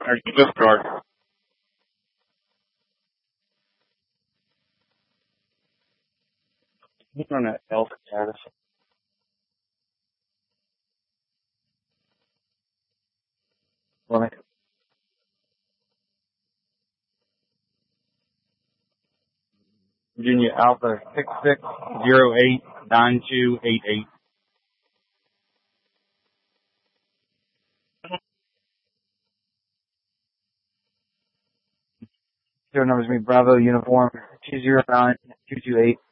There's the gift card. He's on that elf status. Virginia Alpha 66089288. Zero numbers me Bravo uniform 209228.